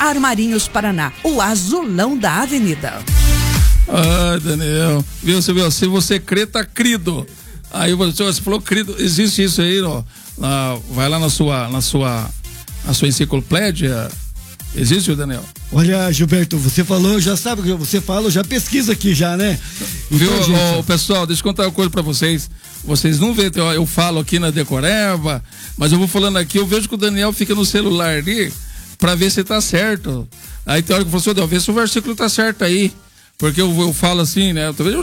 Armarinhos Paraná, o azulão da avenida. Ah, Daniel, viu, se você crê, tá crido. Aí você falou crido, existe isso aí, ó. Vai lá na sua enciclopédia. Existe, Daniel? Olha, Gilberto, você falou, já sabe o que você fala, eu já pesquiso aqui já, né? Viu, Então, pessoal, deixa eu contar uma coisa pra vocês. Vocês não veem, eu falo aqui na Decoreba, mas eu vou falando aqui, eu vejo que o Daniel fica no celular ali pra ver se tá certo. Aí tem hora que eu falo assim, vê se o versículo tá certo aí. Porque eu falo assim, né? Talvez eu